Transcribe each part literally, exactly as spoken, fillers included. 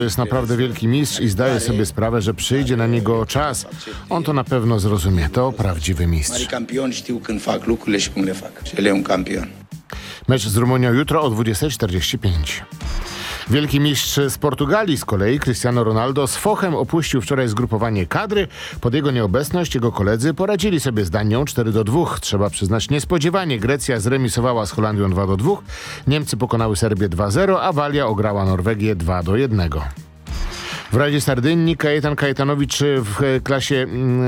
Jest naprawdę wielki mistrz i zdaje sobie sprawę, że przyjdzie na niego czas. On to na pewno zrozumie. To prawdziwy mistrz. Mecz z Rumunią jutro o dwudziesta czterdzieści pięć. Wielki mistrz z Portugalii z kolei, Cristiano Ronaldo, z fochem opuścił wczoraj zgrupowanie kadry. Pod jego nieobecność jego koledzy poradzili sobie z Danią cztery do dwóch. Trzeba przyznać niespodziewanie. Grecja zremisowała z Holandią dwa do dwóch. Niemcy pokonały Serbię dwa zero, a Walia ograła Norwegię dwa do jednego. W Radzie Sardynii Kajetan Kajetanowicz w klasie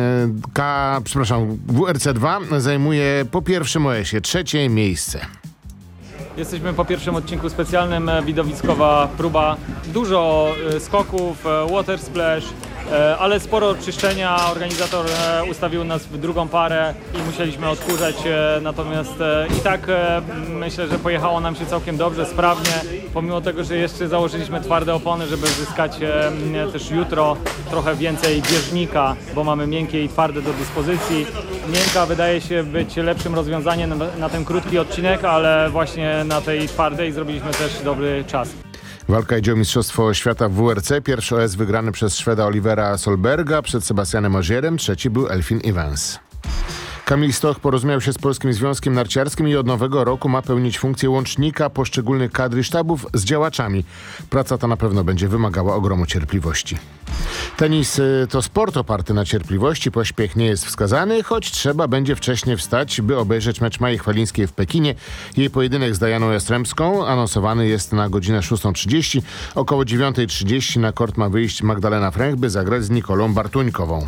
K, przepraszam, W R C dwa zajmuje po pierwszym O S-ie trzecie miejsce. Jesteśmy po pierwszym odcinku specjalnym, widowiskowa próba, dużo skoków, water splash, ale sporo czyszczenia. Organizator ustawił nas w drugą parę i musieliśmy odkurzać, natomiast i tak myślę, że pojechało nam się całkiem dobrze, sprawnie, pomimo tego, że jeszcze założyliśmy twarde opony, żeby zyskać też jutro trochę więcej bieżnika, bo mamy miękkie i twarde do dyspozycji. Miękka wydaje się być lepszym rozwiązaniem na, na ten krótki odcinek, ale właśnie na tej twardej zrobiliśmy też dobry czas. Walka idzie o Mistrzostwo Świata w W R C. Pierwszy O S wygrany przez Szweda Olivera Solberga przed Sebastianem Ogierem. Trzeci był Elfyn Evans. Kamil Stoch porozumiał się z Polskim Związkiem Narciarskim i od nowego roku ma pełnić funkcję łącznika poszczególnych kadr i sztabów z działaczami. Praca ta na pewno będzie wymagała ogromu cierpliwości. Tenis to sport oparty na cierpliwości. Pośpiech nie jest wskazany, choć trzeba będzie wcześniej wstać, by obejrzeć mecz Mai Chwalińskiej w Pekinie. Jej pojedynek z Dajaną Jastrzębską anonsowany jest na godzinę szóstą trzydzieści. Około dziewiątej trzydzieści na kort ma wyjść Magdalena Fręch, by zagrać z Nikolą Bartuńkową.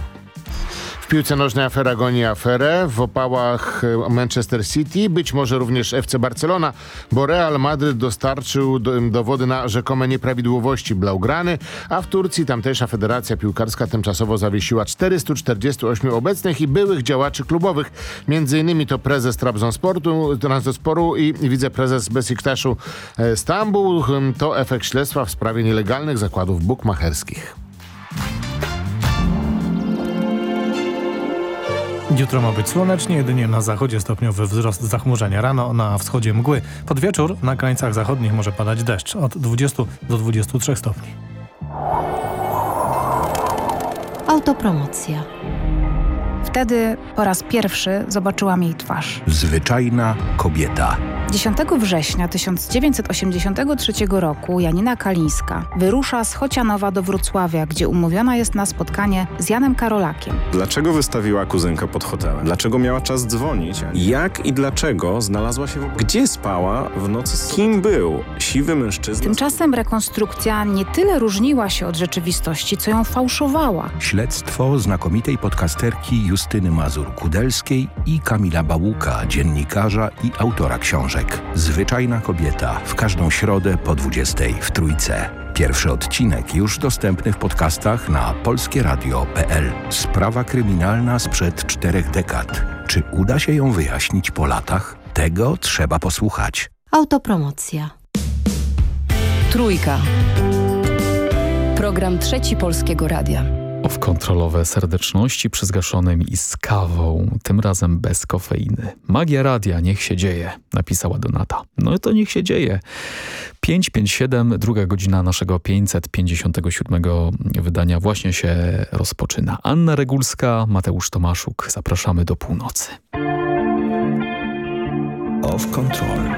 W piłce nożnej afera goni aferę. W opałach Manchester City, być może również F C Barcelona, bo Real Madryt dostarczył do, dowody na rzekome nieprawidłowości Blaugrany, a w Turcji tamtejsza Federacja Piłkarska tymczasowo zawiesiła czterystu czterdziestu ośmiu obecnych i byłych działaczy klubowych. Między innymi to prezes Trabzonsportu, Trabzonsporu i wiceprezes Besiktaszu Stambuł. To efekt śledztwa w sprawie nielegalnych zakładów bukmacherskich. Jutro ma być słonecznie, jedynie na zachodzie stopniowy wzrost zachmurzenia. Rano na wschodzie mgły. Pod wieczór na krańcach zachodnich może padać deszcz od dwudziestu do dwudziestu trzech stopni. Autopromocja. Wtedy po raz pierwszy zobaczyłam jej twarz. Zwyczajna kobieta. dziesiątego września tysiąc dziewięćset osiemdziesiątego trzeciego roku Janina Kalińska wyrusza z Chocianowa do Wrocławia, gdzie umówiona jest na spotkanie z Janem Karolakiem. Dlaczego wystawiła kuzynkę pod hotelem? Dlaczego miała czas dzwonić? Jak i dlaczego znalazła się w... Gdzie spała w nocy? Z kim był siwy mężczyzna? Tymczasem rekonstrukcja nie tyle różniła się od rzeczywistości, co ją fałszowała. Śledztwo znakomitej podcasterki Justyny Mazur-Kudelskiej i Kamila Bałuka, dziennikarza i autora książek. Zwyczajna kobieta w każdą środę po dwudziestej w Trójce. Pierwszy odcinek już dostępny w podcastach na polskieradio kropka p l. Sprawa kryminalna sprzed czterech dekad. Czy uda się ją wyjaśnić po latach? Tego trzeba posłuchać. Autopromocja. Trójka. Program Trzeci Polskiego Radia. Off-kontrolowe serdeczności przy zgaszonym i z kawą, tym razem bez kofeiny. Magia radia, niech się dzieje, napisała Donata. No to niech się dzieje. pięć pięć siedem, druga godzina naszego pięćset pięćdziesiątego siódmego wydania właśnie się rozpoczyna. Anna Regulska, Mateusz Tomaszuk, zapraszamy do północy. Off-control.